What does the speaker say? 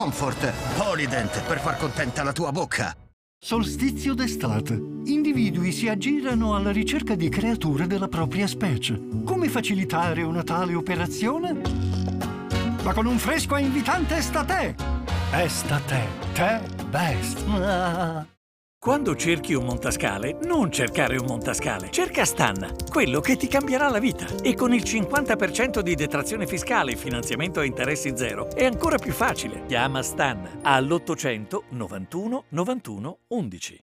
Comfort, Polident per far contenta la tua bocca. Solstizio d'estate. Individui si aggirano alla ricerca di creature della propria specie. Come facilitare una tale operazione? Ma con un fresco e invitante Estate! Estate, te best. Quando cerchi un montascale, non cercare un montascale. Cerca Stan, quello che ti cambierà la vita. E con il 50% di detrazione fiscale e finanziamento a interessi zero è ancora più facile. Chiama Stan all'800 91 91 11.